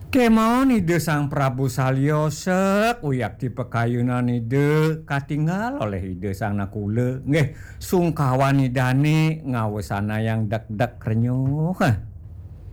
Kemawon ide Sang Prabu Salya sek uyak dipekayunan ide katinggal oleh ide Sang Nakula. Nggih, sungkawan idane ngawesana yang dek-dek renyuh.